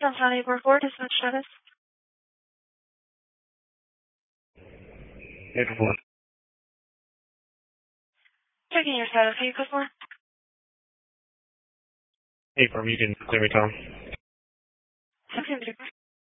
Downtown Airport 4, dispatch status. April 4. Checking your status, can you code 4? April, you can clear me, Tom. 16